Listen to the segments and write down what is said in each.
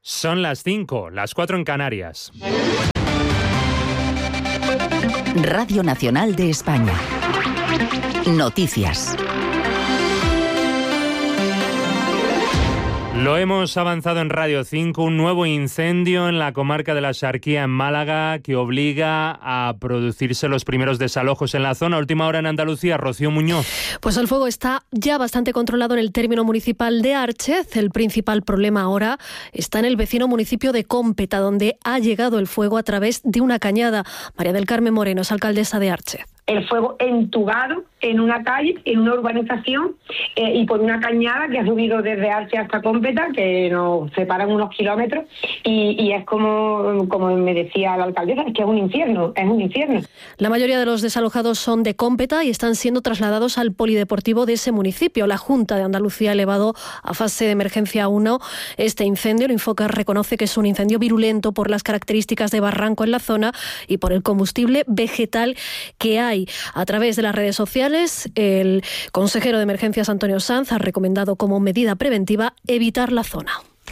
Son las 5, las 4 en Canarias. Radio Nacional de España. Noticias. Lo hemos avanzado en Radio 5, un nuevo incendio en la comarca de la Xarquía, en Málaga, que obliga a producirse los primeros desalojos en la zona. Última hora en Andalucía, Rocío Muñoz. Pues el fuego está ya bastante controlado en el término municipal de Árchez. El principal problema ahora está en el vecino municipio de Cómpeta, donde ha llegado el fuego a través de una cañada. María del Carmen Moreno es alcaldesa de Árchez. El fuego entubado en una calle, en una urbanización, y por una cañada que ha subido desde Árchez hasta Cómpeta, que nos separan unos kilómetros, y es como me decía la alcaldesa, es que es un infierno. La mayoría de los desalojados son de Cómpeta y están siendo trasladados al polideportivo de ese municipio. La Junta de Andalucía ha elevado a fase de emergencia 1 este incendio. El Infoca reconoce que es un incendio virulento por las características de barranco en la zona y por el combustible vegetal que hay. A través de las redes sociales, el consejero de Emergencias, Antonio Sanz, ha recomendado como medida preventiva evitar la zona.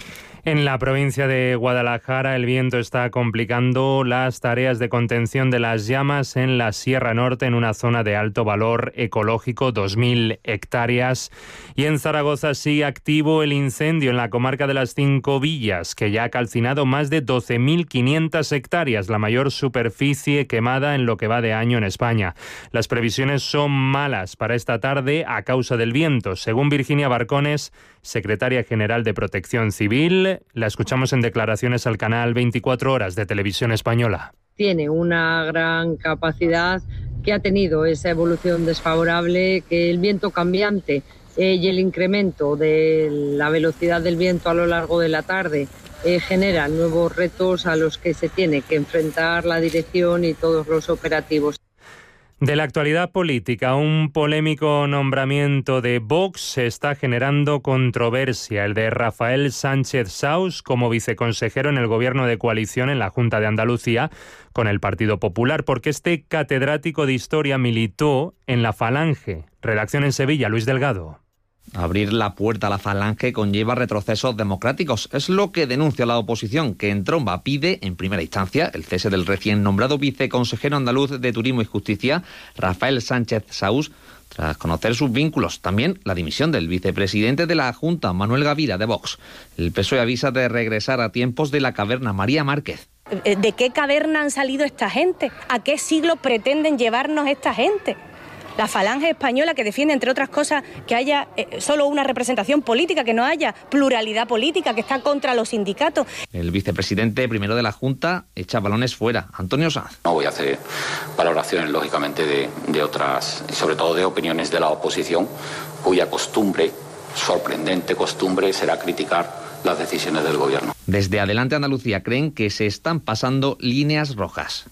En la provincia de Guadalajara, el viento está complicando las tareas de contención de las llamas en la Sierra Norte, en una zona de alto valor ecológico, 2.000 hectáreas. Y en Zaragoza sigue activo el incendio en la comarca de las Cinco Villas, que ya ha calcinado más de 12.500 hectáreas, la mayor superficie quemada en lo que va de año en España. Las previsiones son malas para esta tarde a causa del viento. Según Virginia Barcones, secretaria general de Protección Civil, la escuchamos en declaraciones al canal 24 Horas de Televisión Española. Tiene una gran capacidad, que ha tenido esa evolución desfavorable, que el viento cambiante y el incremento de la velocidad del viento a lo largo de la tarde genera nuevos retos a los que se tiene que enfrentar la dirección y todos los operativos. De la actualidad política, un polémico nombramiento de Vox está generando controversia, el de Rafael Sánchez Saus como viceconsejero en el gobierno de coalición en la Junta de Andalucía con el Partido Popular, porque este catedrático de Historia militó en la Falange. Redacción en Sevilla, Luis Delgado. Abrir la puerta a la Falange conlleva retrocesos democráticos. Es lo que denuncia la oposición, que en tromba pide, en primera instancia, el cese del recién nombrado viceconsejero andaluz de Turismo y Justicia, Rafael Sánchez Saus, tras conocer sus vínculos. También la dimisión del vicepresidente de la Junta, Manuel Gavira, de Vox. El PSOE avisa de regresar a tiempos de la caverna. María Márquez. ¿De qué caverna han salido esta gente? ¿A qué siglo pretenden llevarnos esta gente? La Falange Española, que defiende, entre otras cosas, que haya solo una representación política, que no haya pluralidad política, que está contra los sindicatos. El vicepresidente primero de la Junta echa balones fuera. Antonio Sanz. No voy a hacer valoraciones, lógicamente, de otras, y sobre todo de opiniones de la oposición, cuya costumbre, sorprendente costumbre, será criticar las decisiones del gobierno. Desde Adelante Andalucía creen que se están pasando líneas rojas.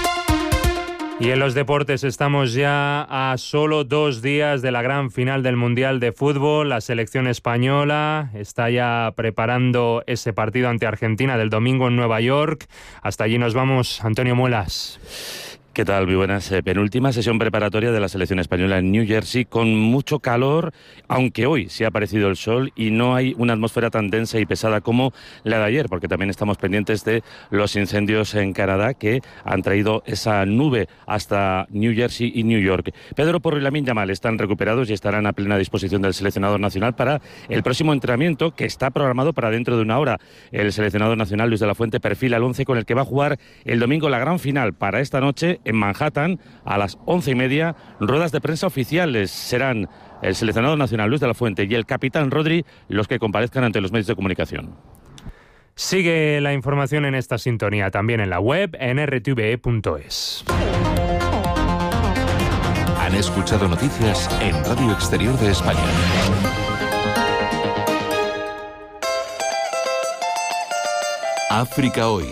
Y en los deportes estamos ya a solo 2 días de la gran final del Mundial de Fútbol. La selección española está ya preparando ese partido ante Argentina del domingo en Nueva York. Hasta allí nos vamos, Antonio Muelas. ¿Qué tal? Muy buenas. Penúltima sesión preparatoria de la selección española en New Jersey, con mucho calor, aunque hoy sí ha aparecido el sol y no hay una atmósfera tan densa y pesada como la de ayer, porque también estamos pendientes de los incendios en Canadá que han traído esa nube hasta New Jersey y New York. Pedro Porro y Lamine Yamal están recuperados y estarán a plena disposición del seleccionador nacional para el próximo entrenamiento, que está programado para dentro de una hora. El seleccionador nacional, Luis de la Fuente, perfila el 11 con el que va a jugar el domingo la gran final para esta noche en Manhattan a las 11:30. Ruedas de prensa oficiales serán el seleccionador nacional Luis de la Fuente y el capitán Rodri los que comparezcan ante los medios de comunicación. Sigue la información en esta sintonía, también en la web, en rtve.es. Han escuchado noticias en Radio Exterior de España. África hoy.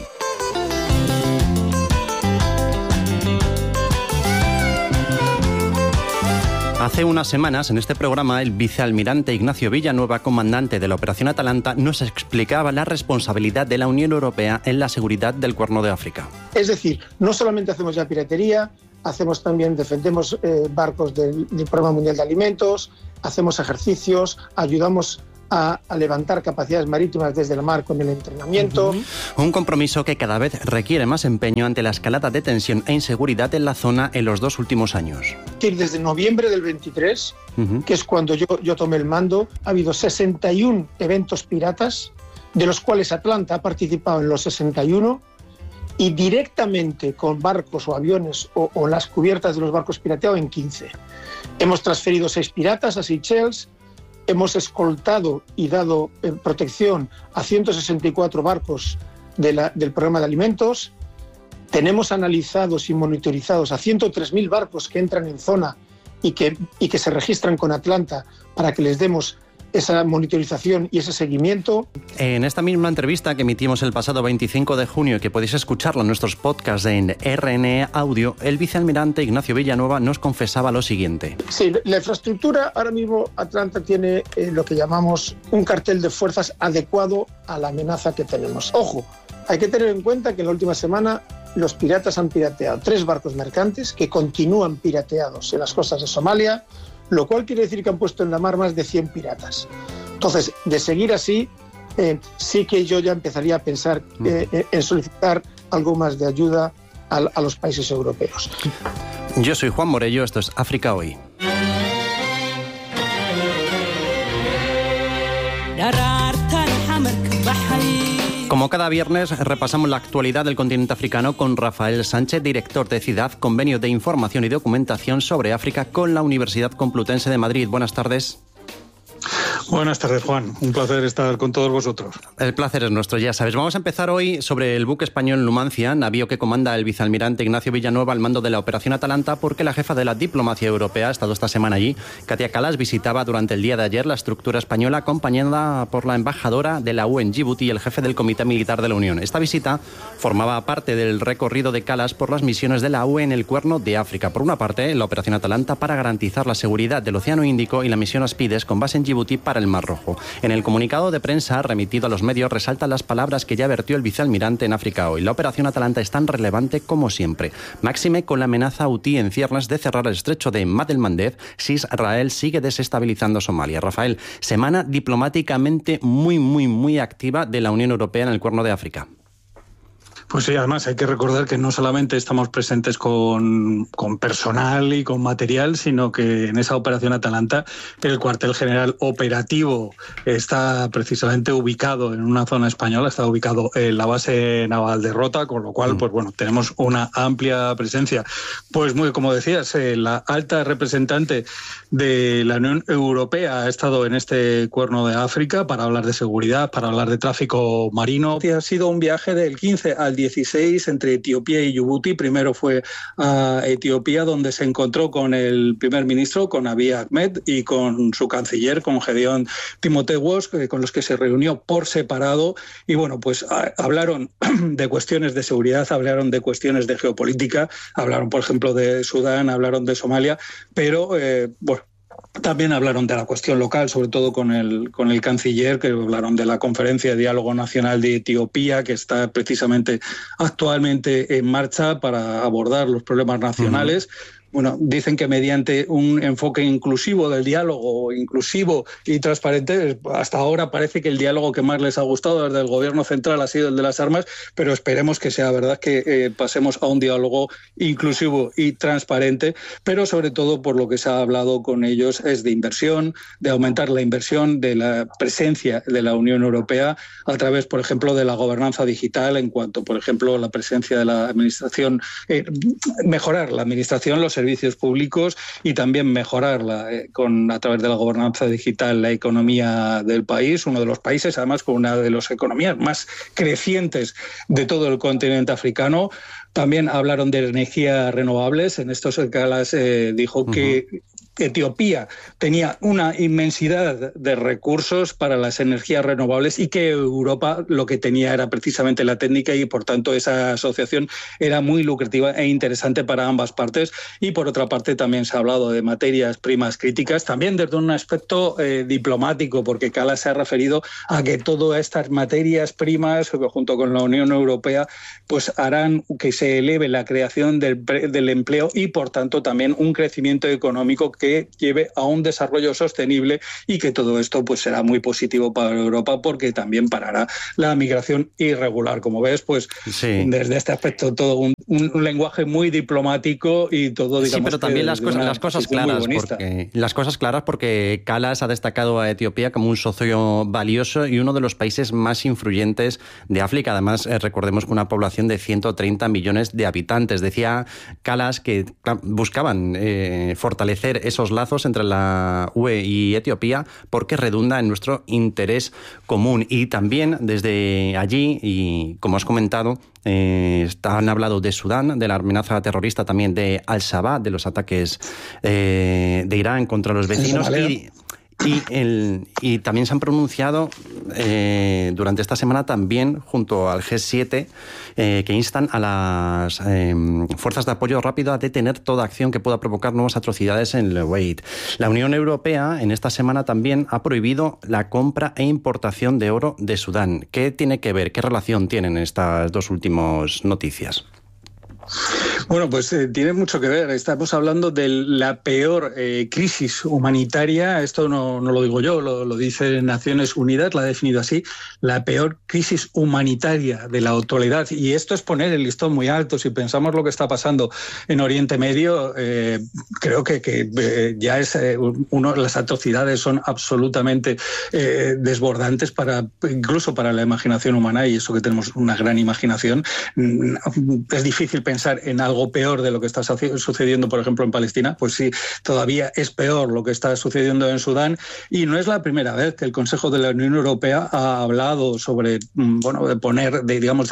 Hace unas semanas, en este programa, el vicealmirante Ignacio Villanueva, comandante de la Operación Atalanta, nos explicaba la responsabilidad de la Unión Europea en la seguridad del Cuerno de África. Es decir, no solamente hacemos ya piratería, hacemos también, defendemos barcos del Programa Mundial de Alimentos, hacemos ejercicios, ayudamos a levantar capacidades marítimas desde el mar con el entrenamiento. Un compromiso que cada vez requiere más empeño ante la escalada de tensión e inseguridad en la zona en los 2 últimos años. Desde noviembre del 23, que es cuando yo tomé el mando, ha habido 61 eventos piratas, de los cuales Atlanta ha participado en los 61, y directamente con barcos o aviones o las cubiertas de los barcos pirateados en 15. Hemos transferido 6 piratas a Seychelles, hemos escoltado y dado protección a 164 barcos del programa de alimentos. Tenemos analizados y monitorizados a 103.000 barcos que entran en zona y que se registran con Atlanta para que les demos esa monitorización y ese seguimiento. En esta misma entrevista que emitimos el pasado 25 de junio y que podéis escucharla en nuestros podcasts en RNE Audio, el vicealmirante Ignacio Villanueva nos confesaba lo siguiente. Sí, la infraestructura, ahora mismo Atlanta tiene lo que llamamos un cartel de fuerzas adecuado a la amenaza que tenemos. Ojo, hay que tener en cuenta que en la última semana los piratas han pirateado 3 barcos mercantes que continúan pirateados en las costas de Somalia, lo cual quiere decir que han puesto en la mar más de 100 piratas. Entonces, de seguir así, sí que yo ya empezaría a pensar en solicitar algo más de ayuda a los países europeos. Yo soy Juan Morello, esto es África Hoy. Como cada viernes, repasamos la actualidad del continente africano con Rafael Sánchez, director de CIDAD, Convenio de Información y Documentación sobre África con la Universidad Complutense de Madrid. Buenas tardes. Buenas tardes, Juan. Un placer estar con todos vosotros. El placer es nuestro, ya sabes. Vamos a empezar hoy sobre el buque español Numancia, navío que comanda el vicealmirante Ignacio Villanueva al mando de la Operación Atalanta, porque la jefa de la diplomacia europea ha estado esta semana allí. Katia Kallas visitaba durante el día de ayer la estructura española, acompañada por la embajadora de la UE en Djibouti y el jefe del Comité Militar de la Unión. Esta visita formaba parte del recorrido de Kallas por las misiones de la UE en el Cuerno de África. Por una parte, la Operación Atalanta para garantizar la seguridad del Océano Índico y la misión Aspides con base en Djibouti para el Mar Rojo. En el comunicado de prensa remitido a los medios resaltan las palabras que ya vertió el vicealmirante en África Hoy. La operación Atalanta es tan relevante como siempre, máxime con la amenaza hutí en ciernes de cerrar el estrecho de Bab el-Mandeb si Israel sigue desestabilizando Somalia. Rafael, semana diplomáticamente muy activa de la Unión Europea en el Cuerno de África. Pues sí, además hay que recordar que no solamente estamos presentes con personal y con material, sino que en esa operación Atalanta el cuartel general operativo está precisamente ubicado en una zona española, está ubicado en la base naval de Rota, con lo cual, pues bueno, tenemos una amplia presencia. Pues muy, como decías, la alta representante de la Unión Europea ha estado en este Cuerno de África para hablar de seguridad, para hablar de tráfico marino. Ha sido un viaje del 15 al 16 entre Etiopía y Djibouti. Primero fue a Etiopía, donde se encontró con el primer ministro, con Abiy Ahmed, y con su canciller, con Gedeon Timotewos, con los que se reunió por separado. Y bueno, pues hablaron de cuestiones de seguridad, hablaron de cuestiones de geopolítica, hablaron, por ejemplo, de Sudán, hablaron de Somalia, pero bueno, también hablaron de la cuestión local, sobre todo con el canciller, que hablaron de la Conferencia de Diálogo Nacional de Etiopía, que está precisamente actualmente en marcha para abordar los problemas nacionales. Bueno, dicen que mediante un enfoque inclusivo del diálogo, inclusivo y transparente, hasta ahora parece que el diálogo que más les ha gustado desde el gobierno central ha sido el de las armas, pero esperemos que sea verdad que pasemos a un diálogo inclusivo y transparente, pero sobre todo por lo que se ha hablado con ellos es de inversión, de aumentar la inversión, de la presencia de la Unión Europea a través, por ejemplo, de la gobernanza digital, en cuanto, por ejemplo, la presencia de la administración, mejorar la administración, los servicios públicos y también mejorarla a través de la gobernanza digital, la economía del país, uno de los países además con una de las economías más crecientes de todo el continente africano. También hablaron de energías renovables. En estos escalas dijo que Etiopía tenía una inmensidad de recursos para las energías renovables y que Europa lo que tenía era precisamente la técnica y por tanto esa asociación era muy lucrativa e interesante para ambas partes. Y por otra parte también se ha hablado de materias primas críticas, también desde un aspecto diplomático, porque Kallas se ha referido a que todas estas materias primas junto con la Unión Europea pues harán que se eleve la creación del empleo y por tanto también un crecimiento económico que lleve a un desarrollo sostenible y que todo esto pues será muy positivo para Europa porque también parará la migración irregular. Como ves, pues sí, desde este aspecto todo un lenguaje muy diplomático y todo, digamos, sí, pero también las cosas claras porque Kallas ha destacado a Etiopía como un socio valioso y uno de los países más influyentes de África. Además, recordemos que una población de 130 millones de habitantes. Decía Kallas que buscaban fortalecer esos lazos entre la UE y Etiopía porque redunda en nuestro interés común. Y también desde allí, y como has comentado, han hablado de Sudán, de la amenaza terrorista también de Al-Shabaab, de los ataques de Irán contra los vecinos y también se han pronunciado durante esta semana también junto al G7 que instan a las fuerzas de apoyo rápido a detener toda acción que pueda provocar nuevas atrocidades en el Kuwait. La Unión Europea en esta semana también ha prohibido la compra e importación de oro de Sudán. ¿Qué tiene que ver, qué relación tienen estas dos últimas noticias? Bueno, pues tiene mucho que ver. Estamos hablando de la peor crisis humanitaria. Esto no lo digo yo, lo dice Naciones Unidas, la ha definido así, la peor crisis humanitaria de la actualidad. Y esto es poner el listón muy alto. Si pensamos lo que está pasando en Oriente Medio, creo que ya es las atrocidades son absolutamente desbordantes incluso para la imaginación humana, y eso que tenemos una gran imaginación. Es difícil pensar en algo peor de lo que está sucediendo, por ejemplo, en Palestina. Pues sí, todavía es peor lo que está sucediendo en Sudán, y no es la primera vez que el Consejo de la Unión Europea ha hablado sobre de poner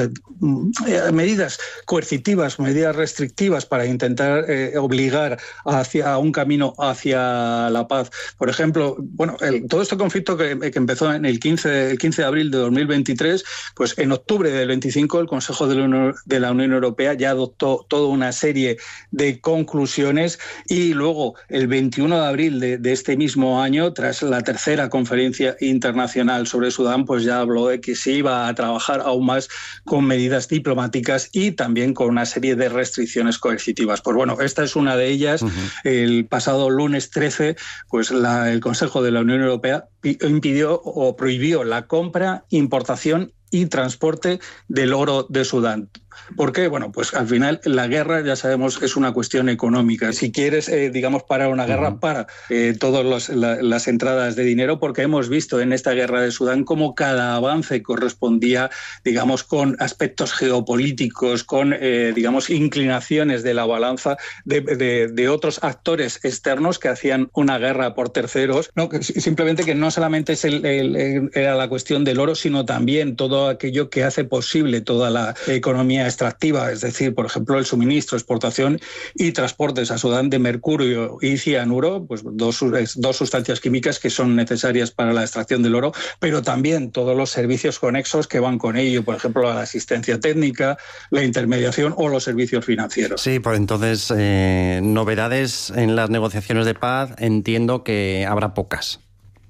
medidas coercitivas, medidas restrictivas para intentar obligar a un camino hacia la paz. Por ejemplo, todo este conflicto que empezó en el 15 de abril de 2023, pues en octubre del 25 el Consejo de la Unión Europea ya adoptó toda una serie de conclusiones, y luego el 21 de abril de este mismo año, tras la tercera conferencia internacional sobre Sudán, pues ya habló de que se iba a trabajar aún más con medidas diplomáticas y también con una serie de restricciones coercitivas. Pues bueno, esta es una de ellas. El pasado lunes 13, pues el Consejo de la Unión Europea impidió o prohibió la compra, importación y transporte del oro de Sudán. ¿Por qué? Bueno, pues al final la guerra, ya sabemos, es una cuestión económica. Si quieres, parar una guerra, para todas las entradas de dinero, porque hemos visto en esta guerra de Sudán cómo cada avance correspondía, con aspectos geopolíticos, con, inclinaciones de la balanza de otros actores externos que hacían una guerra por terceros. No, simplemente que no solamente era la cuestión del oro, sino también todo aquello que hace posible toda la economía extractiva, es decir, por ejemplo, el suministro, exportación y transportes a Sudán de mercurio y cianuro, pues dos sustancias químicas que son necesarias para la extracción del oro, pero también todos los servicios conexos que van con ello, por ejemplo, la asistencia técnica, la intermediación o los servicios financieros. Sí, pues entonces, novedades en las negociaciones de paz, entiendo que habrá pocas.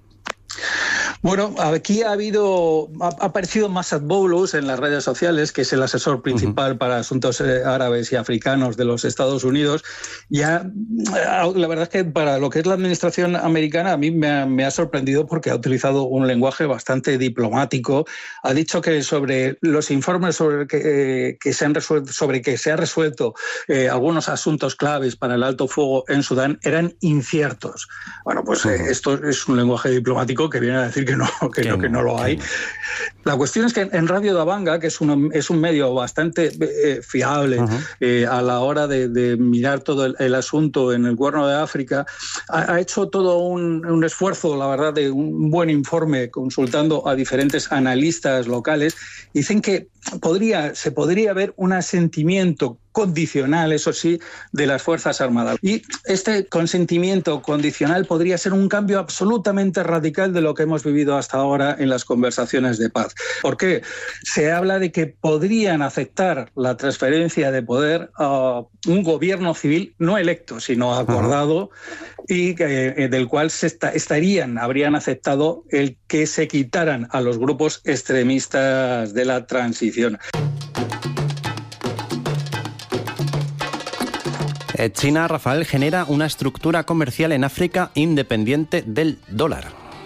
Bueno, aquí ha aparecido Massad Boulos en las redes sociales, que es el asesor principal para asuntos árabes y africanos de los Estados Unidos. Ya, la verdad es que para lo que es la administración americana, a mí me ha sorprendido porque ha utilizado un lenguaje bastante diplomático. Ha dicho que sobre los informes sobre que se ha resuelto algunos asuntos claves para el alto fuego en Sudán eran inciertos. Bueno, pues esto es un lenguaje diplomático que viene a decir que no lo hay. La cuestión es que en Radio Dabanga, que es un medio bastante fiable a la hora de mirar todo el asunto en el Cuerno de África, ha hecho todo un esfuerzo, la verdad, de un buen informe consultando a diferentes analistas locales. Dicen que se podría ver un asentimiento condicional, eso sí, de las Fuerzas Armadas. Y este consentimiento condicional podría ser un cambio absolutamente radical de lo que hemos vivido hasta ahora en las conversaciones de paz. ¿Por qué? Se habla de que podrían aceptar la transferencia de poder a un gobierno civil no electo, sino acordado, y del cual habrían aceptado el que se quitaran a los grupos extremistas de la transición. China, Rafael, genera una estructura comercial en África independiente del dólar.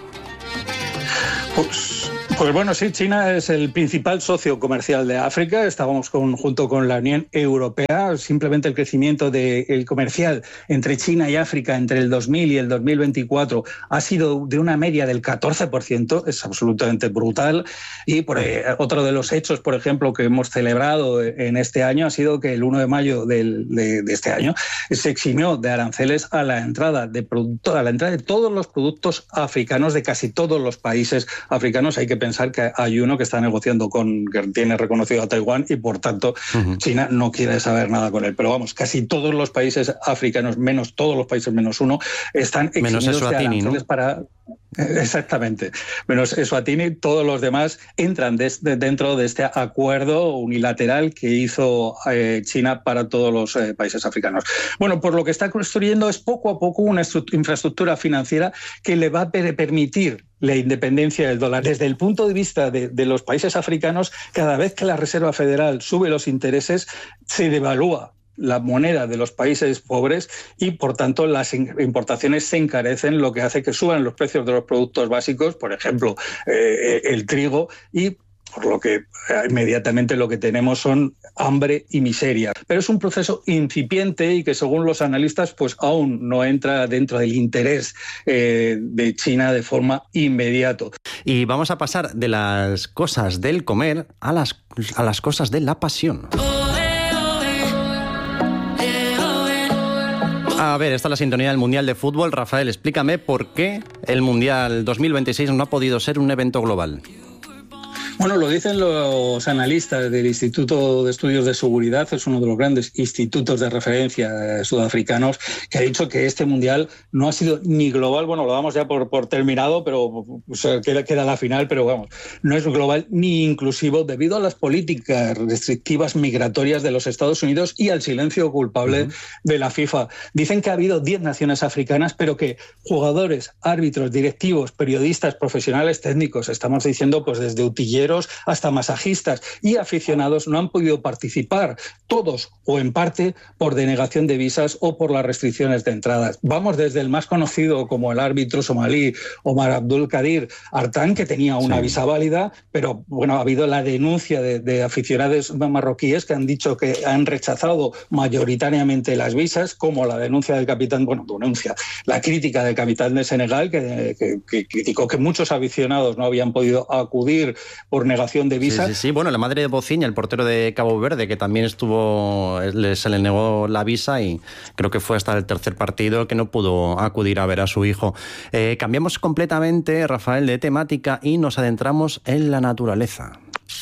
Pues bueno, sí, China es el principal socio comercial de África. Estábamos junto con la Unión Europea. Simplemente el crecimiento del comercial entre China y África entre el 2000 y el 2024 ha sido de una media del 14%. Es absolutamente brutal. Y otro de los hechos, por ejemplo, que hemos celebrado en este año ha sido que el 1 de mayo de este año se eximió de aranceles a la entrada de todos los productos africanos de casi todos los países africanos. Hay que pensar que hay uno que está negociando que tiene reconocido a Taiwán y por tanto China no quiere saber nada con él. Pero vamos, casi todos los países africanos, menos todos los países menos uno, están eximidos de aranceles para... Exactamente. Menos Eswatini, todos los demás entran dentro de este acuerdo unilateral que hizo China para todos los países africanos. Bueno, por lo que está construyendo es poco a poco una infraestructura financiera que le va a permitir la independencia del dólar. Desde el punto de vista de los países africanos, cada vez que la Reserva Federal sube los intereses, se devalúa la moneda de los países pobres y, por tanto, las importaciones se encarecen, lo que hace que suban los precios de los productos básicos, por ejemplo, el trigo, y por lo que inmediatamente lo que tenemos son hambre y miseria. Pero es un proceso incipiente y que, según los analistas, pues aún no entra dentro del interés de China de forma inmediata. Y vamos a pasar de las cosas del comer a las cosas de la pasión. A ver, esta es la sintonía del Mundial de Fútbol. Rafael, explícame por qué el Mundial 2026 no ha podido ser un evento global. Bueno, lo dicen los analistas del Instituto de Estudios de Seguridad, es uno de los grandes institutos de referencia sudafricanos, que ha dicho que este Mundial no ha sido ni global, bueno, lo damos ya por terminado, pero queda la final, pero vamos, no es global ni inclusivo debido a las políticas restrictivas migratorias de los Estados Unidos y al silencio culpable de la FIFA. Dicen que ha habido 10 naciones africanas, pero que jugadores, árbitros, directivos, periodistas, profesionales, técnicos, estamos diciendo pues desde utilleros hasta masajistas y aficionados, no han podido participar, todos o en parte, por denegación de visas o por las restricciones de entradas. Vamos desde el más conocido como el árbitro somalí Omar Abdul Kadir Artan, que tenía una visa válida, pero bueno, ha habido la denuncia de aficionados marroquíes que han dicho que han rechazado mayoritariamente las visas, como la denuncia del capitán, la crítica del capitán de Senegal, que criticó que muchos aficionados no habían podido acudir por negación de visa. Sí. Bueno, la madre de Bociña, el portero de Cabo Verde, que también se le negó la visa y creo que fue hasta el tercer partido que no pudo acudir a ver a su hijo. Cambiamos completamente, Rafael, de temática y nos adentramos en la naturaleza.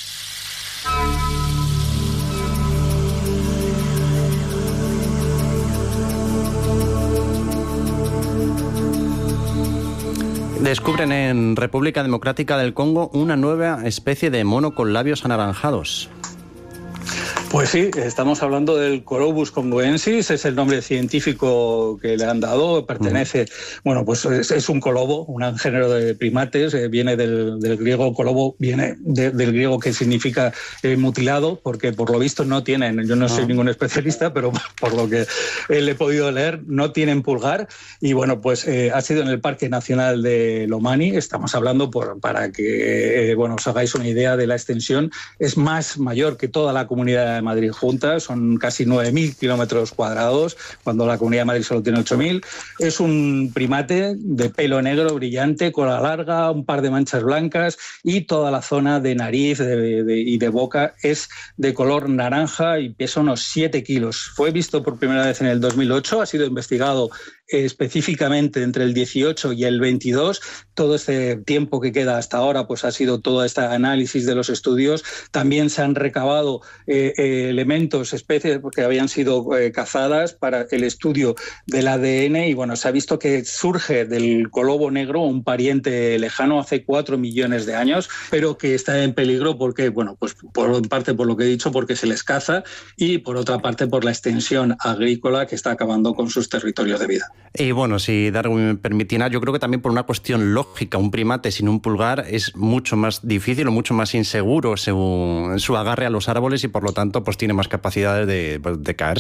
Descubren en República Democrática del Congo una nueva especie de mono con labios anaranjados. Pues sí, estamos hablando del Corobus congoensis, es el nombre científico que le han dado, pertenece, bueno, pues es un colobo, un género de primates, viene del griego, colobo viene del griego que significa mutilado, porque por lo visto no tienen, yo no soy ningún especialista, pero por lo que le he podido leer, no tienen pulgar, y bueno, pues ha sido en el Parque Nacional de Lomani, estamos hablando para que, bueno, os hagáis una idea de la extensión, es más mayor que toda la Comunidad de Madrid junta, son casi 9.000 kilómetros cuadrados, cuando la Comunidad de Madrid solo tiene 8.000. Es un primate de pelo negro brillante, cola larga, un par de manchas blancas y toda la zona de nariz y de boca es de color naranja y pesa unos 7 kilos. Fue visto por primera vez en el 2008, ha sido investigado específicamente entre el 18 y el 22. Todo este tiempo que queda hasta ahora pues ha sido todo este análisis de los estudios. También se han recabado elementos, especies que habían sido cazadas para el estudio del ADN y bueno, se ha visto que surge del colobo negro, un pariente lejano hace 4 millones de años, pero que está en peligro porque, bueno, pues por parte por lo que he dicho, porque se les caza y por otra parte por la extensión agrícola que está acabando con sus territorios de vida. Y bueno, si Darwin me permitirá, yo creo que también por una cuestión lógica, un primate sin un pulgar es mucho más difícil o mucho más inseguro su agarre a los árboles y por lo tanto pues tiene más capacidades de caerse.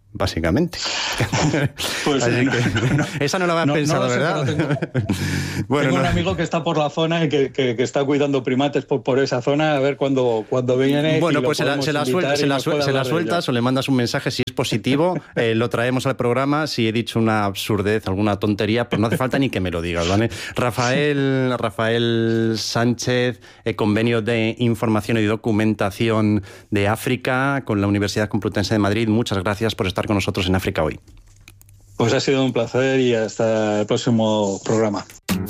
básicamente. Pues esa no la habías pensado, ¿verdad? Tengo un amigo que está por la zona y que está cuidando primates por esa zona, a ver cuando viene. Bueno, pues se la sueltas o le mandas un mensaje si es positivo, lo traemos al programa. Si he dicho una absurdez, alguna tontería, pues no hace falta ni que me lo digas, ¿vale? Rafael Sánchez, Convenio de Información y Documentación de África con la Universidad Complutense de Madrid. Muchas gracias por estar con nosotros en África Hoy. Pues ha sido un placer y hasta el próximo programa.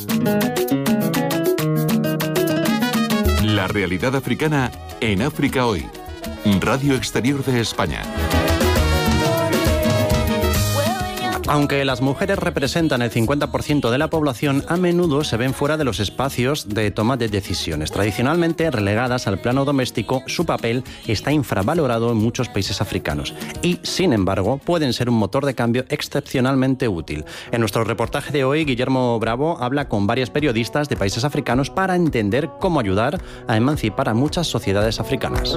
La realidad africana en África Hoy. Radio Exterior de España. Aunque las mujeres representan el 50% de la población, a menudo se ven fuera de los espacios de toma de decisiones. Tradicionalmente relegadas al plano doméstico, su papel está infravalorado en muchos países africanos y, sin embargo, pueden ser un motor de cambio excepcionalmente útil. En nuestro reportaje de hoy, Guillermo Bravo habla con varios periodistas de países africanos para entender cómo ayudar a emancipar a muchas sociedades africanas.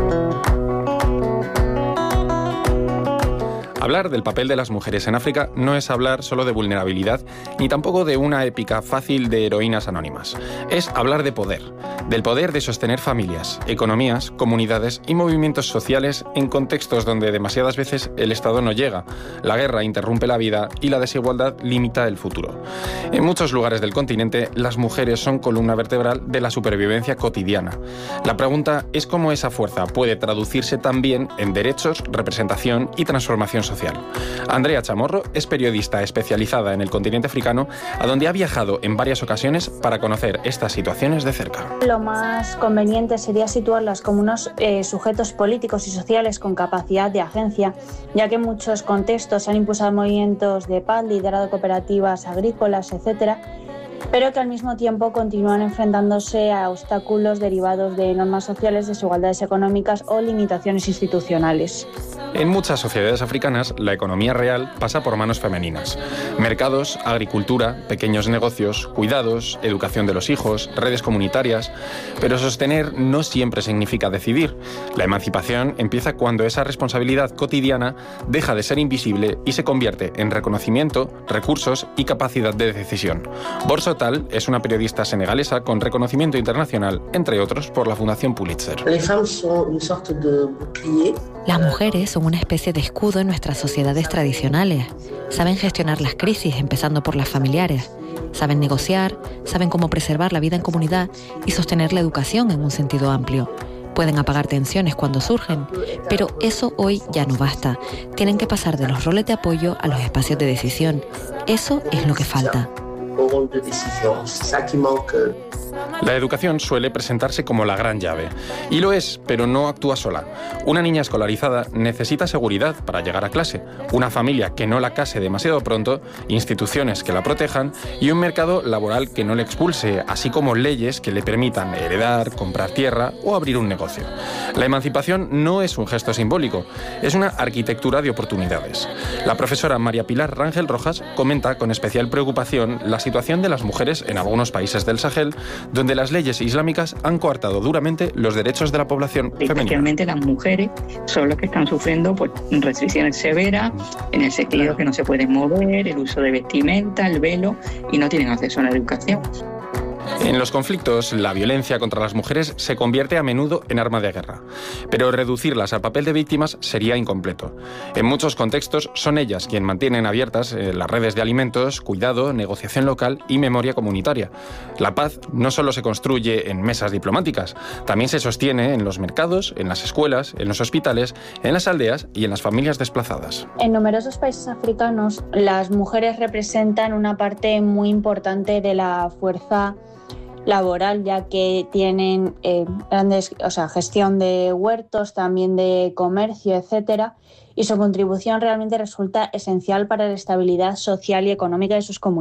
Hablar del papel de las mujeres en África no es hablar solo de vulnerabilidad, ni tampoco de una épica fácil de heroínas anónimas. Es hablar de poder, del poder de sostener familias, economías, comunidades y movimientos sociales en contextos donde demasiadas veces el Estado no llega, la guerra interrumpe la vida y la desigualdad limita el futuro. En muchos lugares del continente, las mujeres son columna vertebral de la supervivencia cotidiana. La pregunta es cómo esa fuerza puede traducirse también en derechos, representación y transformación social. Andrea Chamorro es periodista especializada en el continente africano, a donde ha viajado en varias ocasiones para conocer estas situaciones de cerca. Lo más conveniente sería situarlas como unos sujetos políticos y sociales con capacidad de agencia, ya que en muchos contextos han impulsado movimientos de paz, liderado cooperativas agrícolas, etcétera, pero que al mismo tiempo continúan enfrentándose a obstáculos derivados de normas sociales, desigualdades económicas o limitaciones institucionales. En muchas sociedades africanas, la economía real pasa por manos femeninas. Mercados, agricultura, pequeños negocios, cuidados, educación de los hijos, redes comunitarias. Pero sostener no siempre significa decidir. La emancipación empieza cuando esa responsabilidad cotidiana deja de ser invisible y se convierte en reconocimiento, recursos y capacidad de decisión. Borso Tal es una periodista senegalesa con reconocimiento internacional, entre otros por la Fundación Pulitzer. Las mujeres son una especie de escudo en nuestras sociedades tradicionales. Saben gestionar las crisis, empezando por las familiares. Saben negociar, saben cómo preservar la vida en comunidad y sostener la educación en un sentido amplio. Pueden apagar tensiones cuando surgen, pero eso hoy ya no basta. Tienen que pasar de los roles de apoyo a los espacios de decisión. Eso es lo que falta. La educación suele presentarse como la gran llave. Y lo es, pero no actúa sola. Una niña escolarizada necesita seguridad para llegar a clase, una familia que no la case demasiado pronto, instituciones que la protejan y un mercado laboral que no le expulse, así como leyes que le permitan heredar, comprar tierra o abrir un negocio. La emancipación no es un gesto simbólico, es una arquitectura de oportunidades. La profesora María Pilar Rangel Rojas comenta con especial preocupación la situación de las mujeres en algunos países del Sahel, donde las leyes islámicas han coartado duramente los derechos de la población femenina. Especialmente las mujeres son las que están sufriendo restricciones severas, en el sentido que no se pueden mover, el uso de vestimenta, el velo, y no tienen acceso a la educación. En los conflictos, la violencia contra las mujeres se convierte a menudo en arma de guerra, pero reducirlas al papel de víctimas sería incompleto. En muchos contextos son ellas quienes mantienen abiertas las redes de alimentos, cuidado, negociación local y memoria comunitaria. La paz no solo se construye en mesas diplomáticas, también se sostiene en los mercados, en las escuelas, en los hospitales, en las aldeas y en las familias desplazadas. En numerosos países africanos, las mujeres representan una parte muy importante de la fuerza laboral, ya que tienen gestión de huertos, también de comercio, etcétera, y su contribución realmente resulta esencial para la estabilidad social y económica de sus comunidades.